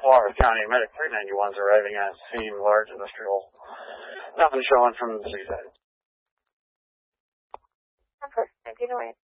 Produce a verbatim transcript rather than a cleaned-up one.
Florida County Medic three ninety-one's arriving at scene, large industrial. Nothing showing from the seaside. Of course, nineteen oh eight.